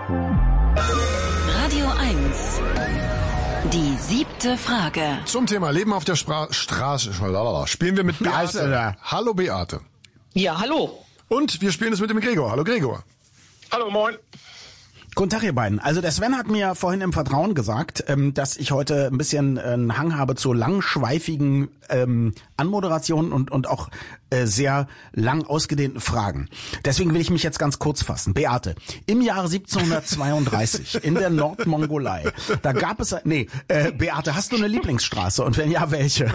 Radio 1. Die 7. Frage. Zum Thema Leben auf der Straße. Spielen wir mit Beate. Hallo Beate. Ja, hallo. Und wir spielen es mit dem Gregor. Hallo Gregor. Hallo, moin. Guten Tag, ihr beiden. Also der Sven hat mir vorhin im Vertrauen gesagt, dass ich heute ein bisschen einen Hang habe zu langschweifigen Anmoderationen und auch sehr lang ausgedehnten Fragen. Deswegen will ich mich jetzt ganz kurz fassen. Beate, im Jahre 1732 in der Nordmongolei, da gab es... Beate, hast du eine Lieblingsstraße? Und wenn ja, welche?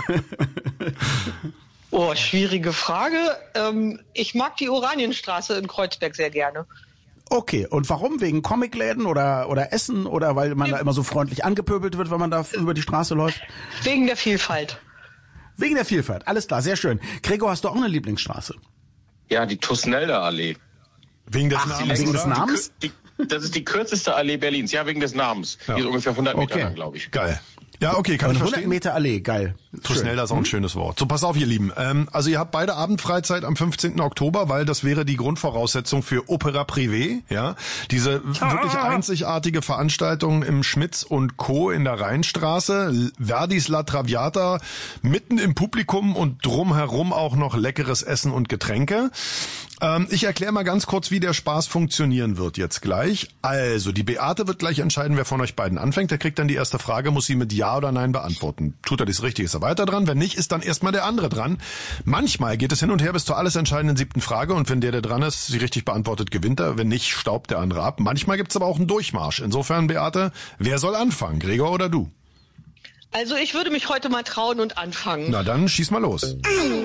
Oh, schwierige Frage. Ich mag die Oranienstraße in Kreuzberg sehr gerne. Okay, und warum? Wegen Comicläden oder Essen oder weil man da immer so freundlich angepöbelt wird, wenn man da über die Straße läuft? Wegen der Vielfalt. Wegen der Vielfalt, alles klar, sehr schön. Gregor, hast du auch eine Lieblingsstraße? Ja, die Tusnelder Allee. Wegen des Namens? Wegen des Namens? Das ist die kürzeste Allee Berlins. Ja, wegen des Namens. Ja. Die ist ungefähr 100 Meter Okay. lang, glaube ich. Geil. Ja, okay, kann ich 100 verstehen. Meter Allee, geil. Tusnelda ist auch ein schönes Wort. So, pass auf, ihr Lieben. Also ihr habt beide Abendfreizeit am 15. Oktober, weil das wäre die Grundvoraussetzung für Opera Privé, ja. Diese wirklich einzigartige Veranstaltung im Schmitz und Co. in der Rheinstraße. Verdis La Traviata, mitten im Publikum und drumherum auch noch leckeres Essen und Getränke. Ich erkläre mal ganz kurz, wie der Spaß funktionieren wird jetzt gleich. Also, die Beate wird gleich entscheiden, wer von euch beiden anfängt. Der kriegt dann die erste Frage, muss sie mit Ja oder Nein beantworten. Tut er das richtig, ist er weiter dran. Wenn nicht, ist dann erstmal der andere dran. Manchmal geht es hin und her bis zur alles entscheidenden 7. Frage und wenn der dran ist, sie richtig beantwortet, gewinnt er. Wenn nicht, staubt der andere ab. Manchmal gibt's aber auch einen Durchmarsch. Insofern, Beate, wer soll anfangen? Gregor oder du? Also ich würde mich heute mal trauen und anfangen. Na dann, schieß mal los.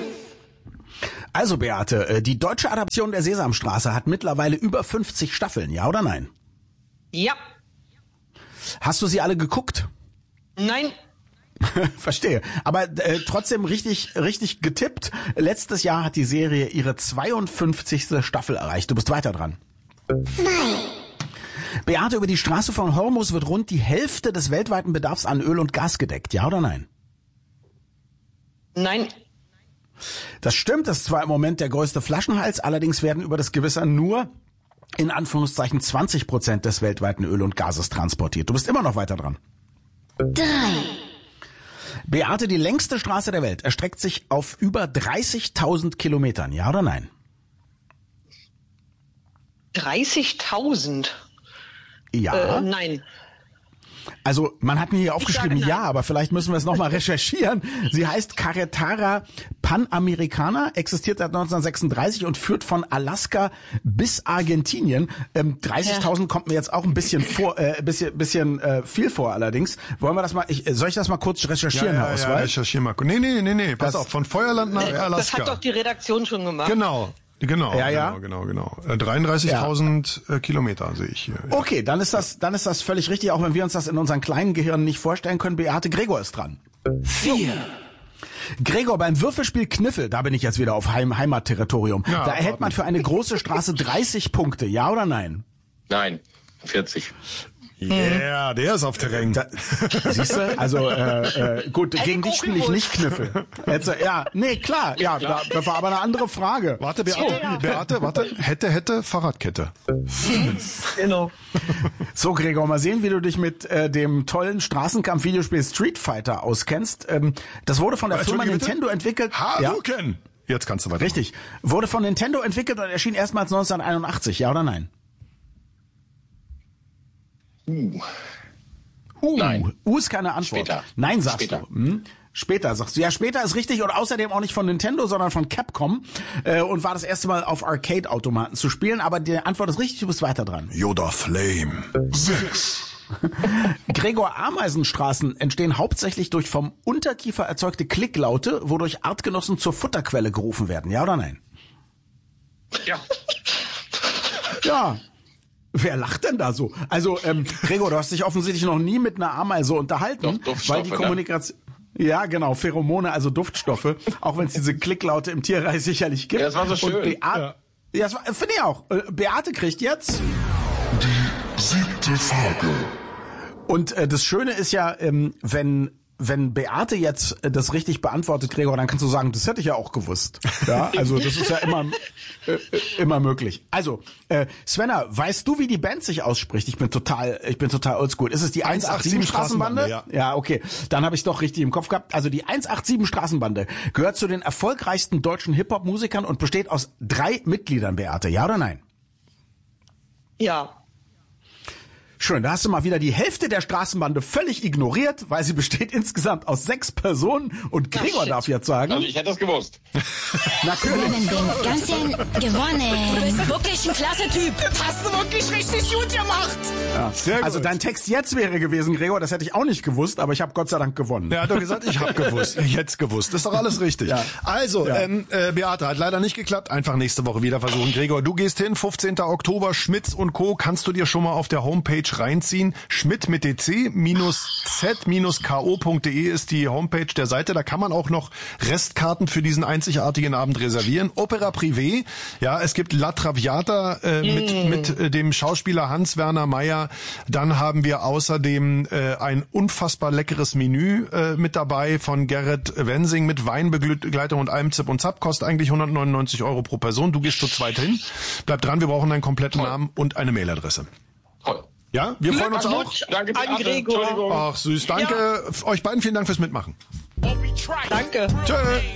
Also Beate, die deutsche Adaption der Sesamstraße hat mittlerweile über 50 Staffeln, ja oder nein? Ja. Hast du sie alle geguckt? Nein. Verstehe. Aber trotzdem richtig getippt. Letztes Jahr hat die Serie ihre 52. Staffel erreicht. Du bist weiter dran. 2. Beate, über die Straße von Hormus wird rund die Hälfte des weltweiten Bedarfs an Öl und Gas gedeckt. Ja oder nein? Nein. Das stimmt, das ist zwar im Moment der größte Flaschenhals, allerdings werden über das Gewässer nur in Anführungszeichen 20% des weltweiten Öl und Gases transportiert. Du bist immer noch weiter dran. 3. Beate, die längste Straße der Welt erstreckt sich auf über 30.000 Kilometern. Ja oder nein? 30.000. Ja. Nein. Also man hat mir hier aufgeschrieben, sage ja, nein. aber vielleicht müssen wir es nochmal recherchieren. Sie heißt Carretera Panamericana, existiert seit 1936 und führt von Alaska bis Argentinien. 30.000 kommt mir jetzt auch ein bisschen viel vor allerdings. Wollen wir das mal, soll ich das mal kurz recherchieren, Herr Oswald? Recherchier mal. Nee. Pass auf, von Feuerland nach Alaska. Das hat doch die Redaktion schon gemacht. Genau. Genau. 33.000 Kilometer sehe ich hier. Okay, dann ist das völlig richtig, auch wenn wir uns das in unseren kleinen Gehirnen nicht vorstellen können. Beate, Gregor ist dran. 4. Gregor, beim Würfelspiel Kniffel, da bin ich jetzt wieder auf Heimatterritorium. Ja, Da erhält man für eine große Straße 30 Punkte, ja oder nein? Nein, 40. Yeah, der ist auf Terrain. Siehst du? Also gut, gegen dich spiele ich nicht Kniffel. Jetzt, das war aber eine andere Frage. Warte, Beate. Hätte, Fahrradkette. 5. Genau. So, Gregor, mal sehen, wie du dich mit dem tollen Straßenkampf-Videospiel Street Fighter auskennst. Das wurde von der Firma Nintendo entwickelt. Hadouken! Jetzt kannst du weiter. Richtig. Wurde von Nintendo entwickelt und erschien erstmals 1981, ja oder nein? Nein. Ist keine Antwort. Später. Nein, sagst Später. du. Später sagst du. Ja, später ist richtig und außerdem auch nicht von Nintendo, sondern von Capcom und war das erste Mal auf Arcade-Automaten zu spielen. Aber die Antwort ist richtig, du bist weiter dran. Yoda Flame. 6. Gregor, Ameisenstraßen entstehen hauptsächlich durch vom Unterkiefer erzeugte Klicklaute, wodurch Artgenossen zur Futterquelle gerufen werden. Ja oder nein? Ja. Ja. Wer lacht denn da so? Also, Gregor, du hast dich offensichtlich noch nie mit einer Ameise unterhalten, Doch, Duftstoffe, weil die Kommunikation... Ja, genau, Pheromone, also Duftstoffe, auch wenn es diese Klicklaute im Tierreich sicherlich gibt. Ja, das war so schön. Und Beate, ja, finde ich auch. Beate kriegt jetzt... Die 7. Frage. Und das Schöne ist ja, wenn wenn Beate jetzt das richtig beantwortet, Gregor, dann kannst du sagen, das hätte ich ja auch gewusst. Ja, also das ist ja immer möglich. Also, Svenna, weißt du, wie die Band sich ausspricht? Ich bin total oldschool. Ist es die 187 Straßenbande? Ja, okay. Dann habe ich doch richtig im Kopf gehabt. Also die 187 Straßenbande gehört zu den erfolgreichsten deutschen Hip-Hop-Musikern und besteht aus 3 Mitgliedern, Beate. Ja oder nein? Ja. Schön, da hast du mal wieder die Hälfte der Straßenbande völlig ignoriert, weil sie besteht insgesamt aus 6 Personen und Gregor darf jetzt sagen. Also ich hätte das gewusst. Natürlich. Gewonnen, den ganzen gewonnen. Du bist wirklich ein klasse Typ. Das hast du wirklich richtig gut gemacht. Ja. Sehr gut. Also dein Text jetzt wäre gewesen, Gregor, das hätte ich auch nicht gewusst, aber ich habe Gott sei Dank gewonnen. Er hat doch gesagt, ich habe gewusst. Jetzt gewusst. Das ist doch alles richtig. Ja. Also, Beate, hat leider nicht geklappt. Einfach nächste Woche wieder versuchen. Gregor, du gehst hin, 15. Oktober, Schmitz und Co. Kannst du dir schon mal auf der Homepage reinziehen. Schmidt mit dc-z-ko.de ist die Homepage der Seite. Da kann man auch noch Restkarten für diesen einzigartigen Abend reservieren. Opera Privé. Ja, es gibt La Traviata mit dem Schauspieler Hans-Werner Meyer. Dann haben wir außerdem ein unfassbar leckeres Menü mit dabei von Gerrit Wensing mit Weinbegleitung und allem Zip und Zap. Kostet eigentlich 199 € pro Person. Du gehst zu zweit hin. Bleib dran, wir brauchen deinen kompletten Namen und eine Mailadresse. Toll. Ja, wir freuen uns auch. Danke, An Beate. Gregor. Entschuldigung. Ach süß, danke. Euch beiden vielen Dank fürs Mitmachen. Danke. Tschö.